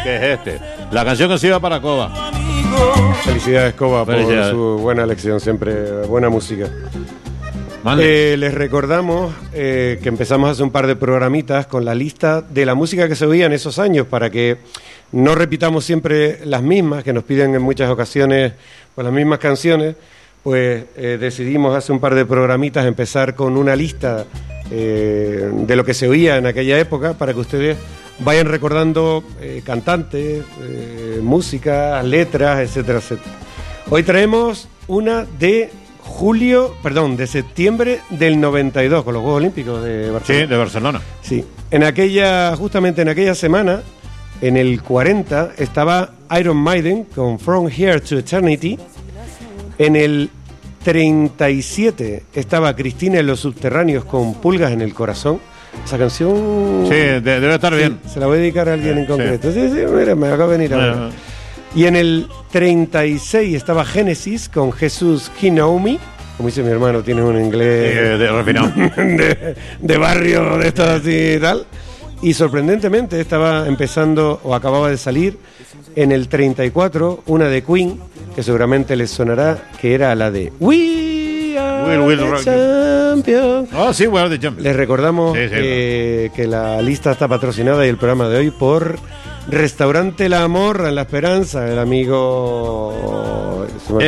que es este. La canción que se iba para Coba. Felicidades, Coba, por su buena elección, siempre buena música. Les recordamos que empezamos hace un par de programitas con la lista de la música que se oía en esos años, para que no repitamos siempre las mismas, que nos piden en muchas ocasiones pues, las mismas canciones. Pues decidimos hace un par de programitas empezar con una lista de lo que se oía en aquella época, para que ustedes vayan recordando cantantes, música, letras, etcétera, etcétera. Hoy traemos una de septiembre del 92, con los Juegos Olímpicos de Barcelona. Sí, de Barcelona. Sí, justamente en aquella semana, en el 40, estaba Iron Maiden con From Here to Eternity. En el 37 estaba Cristina en los Subterráneos con Pulgas en el Corazón. Esa canción... Sí, debe estar bien. Se la voy a dedicar a alguien en concreto. Sí, mira, me acaba de venir ahora. Y en el 36 estaba Génesis con Jesús Kinoumi. Como dice mi hermano, tiene un inglés... de refinado. de barrio, de esto así y tal. Y sorprendentemente estaba empezando, o acababa de salir, en el 34, una de Queen, que seguramente les sonará, que era la de We Are the Champions. Oh, sí, We Are the Champions. Les recordamos que la lista está patrocinada y el programa de hoy por Restaurante La Morra en La Esperanza, el amigo...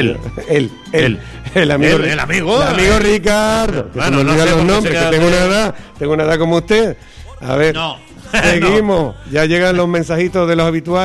El amigo Ricardo. Bueno, no sé los nombres, que tengo una edad como usted. A ver, seguimos. Ya llegan los mensajitos de los habituales.